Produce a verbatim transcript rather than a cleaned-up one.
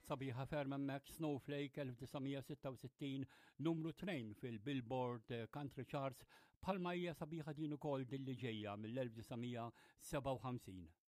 Sabiħa ferm hemmhekk Snowflake elf tisa' sitta u sittin numru tnejn fil-Billboard Country Charts bħalma hija sabiħa din ukoll din li ġejja mill-elf tisa' seba' u ħamsin.